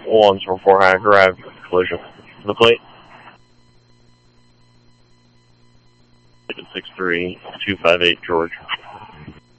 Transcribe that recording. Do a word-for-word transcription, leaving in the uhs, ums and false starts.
one four four high drive collision. The plate. six three two five eight George.